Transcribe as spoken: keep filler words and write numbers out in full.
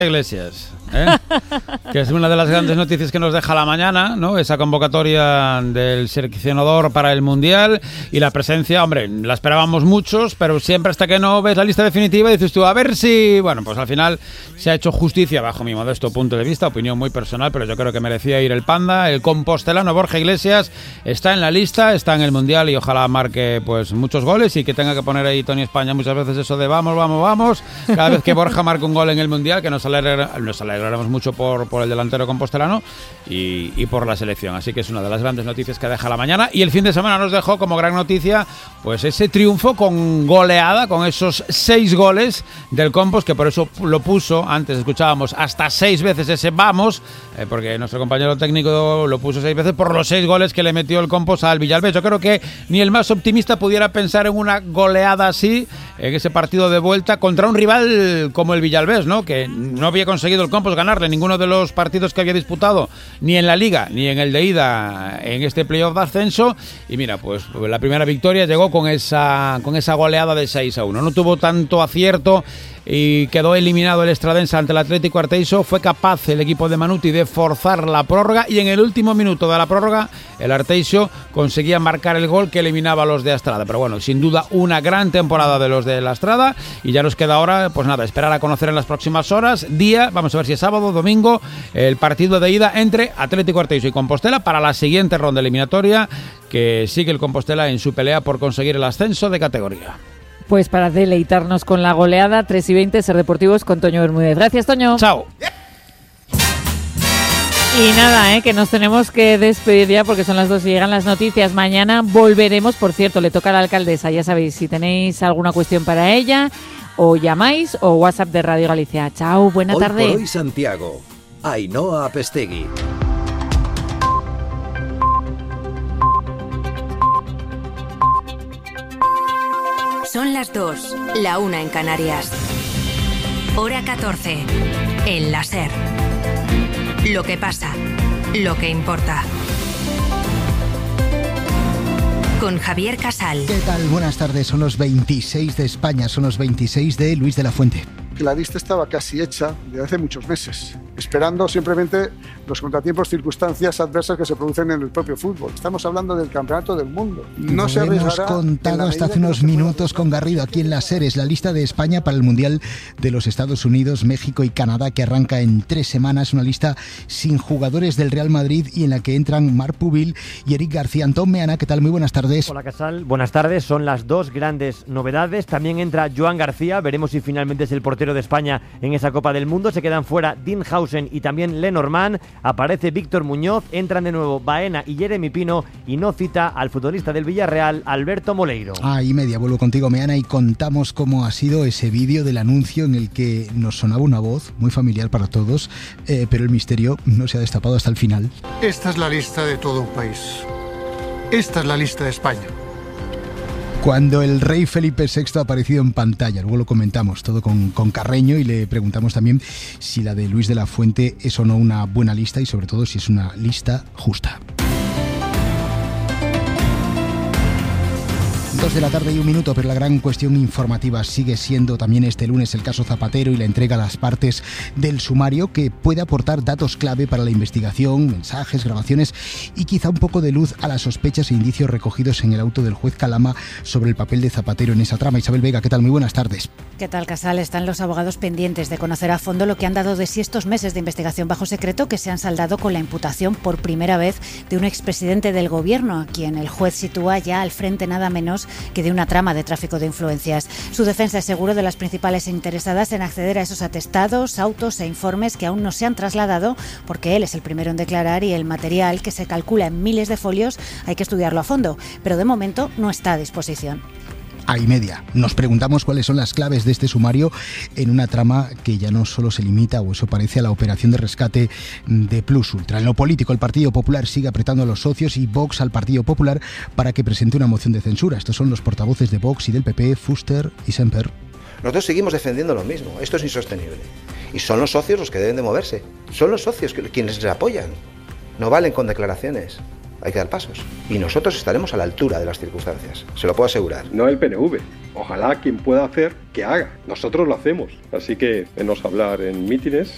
Iglesias, ¿eh? Que es una de las grandes noticias que nos deja la mañana, ¿no? Esa convocatoria del seleccionador para el Mundial y la presencia, hombre, la esperábamos muchos, pero siempre hasta que no ves la lista definitiva dices tú, a ver si... Bueno, pues al final se ha hecho justicia bajo mi modesto punto de vista, opinión muy personal, pero yo creo que merecía ir el Panda. El compostelano Borja Iglesias está en la lista, está en el Mundial y ojalá marque pues muchos goles y que tenga que poner ahí Tony España muchas veces eso de vamos, vamos, vamos. Cada vez que Borja marque un gol en el Mundial, que nos alegra, nos alegraremos mucho por, por el delantero compostelano y, y por la selección. Así que es una de las grandes noticias que deja la mañana. Y el fin de semana nos dejó como gran noticia pues ese triunfo con goleada, con esos seis goles del Compos, que por eso lo puso, antes escuchábamos hasta seis veces ese vamos, eh, porque nuestro compañero técnico lo puso seis veces por los seis goles que le metió el Compos al Villalbés. Yo creo que ni el más optimista pudiera pensar en una goleada así, en ese partido de vuelta contra un rival como el Villalbés, ¿no? Que no había conseguido el Compos ganarle ninguno de los partidos que había disputado, ni en la Liga, ni en el de ida en este playoff de ascenso. Y mira, pues la primera victoria llegó con esa, con esa goleada de seis a uno. No tuvo tanto acierto y quedó eliminado el Estradense ante el Atlético Arteixo. Fue capaz el equipo de Manuti de forzar la prórroga y en el último minuto de la prórroga el Arteixo conseguía marcar el gol que eliminaba a los de Astrada. Pero bueno, sin duda una gran temporada de los de la Astrada y ya nos queda ahora, pues nada, esperar a conocer en las próximas horas, día, vamos a ver si es sábado, domingo, el partido de ida entre Atlético Arteixo y Compostela para la siguiente ronda eliminatoria que sigue el Compostela en su pelea por conseguir el ascenso de categoría. Pues para deleitarnos con la goleada, tres y veinte, Ser Deportivos con Toño Bermúdez. Gracias, Toño. Chao. Y nada, ¿eh? que nos tenemos que despedir ya porque son las dos y llegan las noticias. Mañana volveremos, por cierto, le toca a la alcaldesa. Ya sabéis, si tenéis alguna cuestión para ella, o llamáis o WhatsApp de Radio Galicia. Chao, buena hoy tarde. Por hoy Santiago, Ainhoa Apestegui. Son las dos, la una en Canarias. Hora catorce, en la Ser. Lo que pasa, lo que importa. Con Javier Casal. ¿Qué tal? Buenas tardes. Son los veintiséis de España, son los veintiséis de Luis de la Fuente. Que la lista estaba casi hecha desde hace muchos meses, esperando simplemente los contratiempos, circunstancias adversas que se producen en el propio fútbol. Estamos hablando del campeonato del mundo. No se hemos contado hasta hace unos minutos con Garrido aquí en la SER. Es la lista de España para el Mundial de los Estados Unidos, México y Canadá, que arranca en tres semanas. Una lista sin jugadores del Real Madrid y en la que entran Marc Pubil y Eric García. Antón Meana, ¿qué tal? Muy buenas tardes. Hola, Casal. Buenas tardes. Son las dos grandes novedades. También entra Joan García. Veremos si finalmente es el portero de España en esa Copa del Mundo. Se quedan fuera Dean Hausen y también Lenormand. Aparece Víctor Muñoz, entran de nuevo Baena y Jeremy Pino y no cita al futbolista del Villarreal, Alberto Moleiro. Ah, y media, vuelvo contigo, Meana, y contamos cómo ha sido ese vídeo del anuncio en el que nos sonaba una voz muy familiar para todos, eh, pero el misterio no se ha destapado hasta el final. Esta es la lista de todo un país. Esta es la lista de España. Cuando el rey Felipe sexto ha aparecido en pantalla, luego lo comentamos todo con, con Carreño y le preguntamos también si la de Luis de la Fuente es o no una buena lista y sobre todo si es una lista justa. Dos de la tarde y un minuto, pero la gran cuestión informativa sigue siendo también este lunes el caso Zapatero y la entrega a las partes del sumario que puede aportar datos clave para la investigación, mensajes, grabaciones y quizá un poco de luz a las sospechas e indicios recogidos en el auto del juez Calama sobre el papel de Zapatero en esa trama. Isabel Vega, ¿qué tal? Muy buenas tardes. ¿Qué tal, Casal? Están los abogados pendientes de conocer a fondo lo que han dado de sí estos meses de investigación bajo secreto que se han saldado con la imputación por primera vez de un expresidente del gobierno, a quien el juez sitúa ya al frente nada menos que de una trama de tráfico de influencias. Su defensa es seguro de las principales interesadas en acceder a esos atestados, autos e informes que aún no se han trasladado porque él es el primero en declarar y el material, que se calcula en miles de folios, hay que estudiarlo a fondo, pero de momento no está a disposición. A y media. Nos preguntamos cuáles son las claves de este sumario en una trama que ya no solo se limita, o eso parece, a la operación de rescate de Plus Ultra. En lo político, el Partido Popular sigue apretando a los socios y Vox al Partido Popular para que presente una moción de censura. Estos son los portavoces de Vox y del P P, Fuster y Semper. Nosotros seguimos defendiendo lo mismo. Esto es insostenible. Y son los socios los que deben de moverse. Son los socios quienes les apoyan. No valen con declaraciones. Hay que dar pasos. Y nosotros estaremos a la altura de las circunstancias. Se lo puedo asegurar. No el P N V. Ojalá quien pueda hacer, que haga. Nosotros lo hacemos. Así que venos a hablar en mítines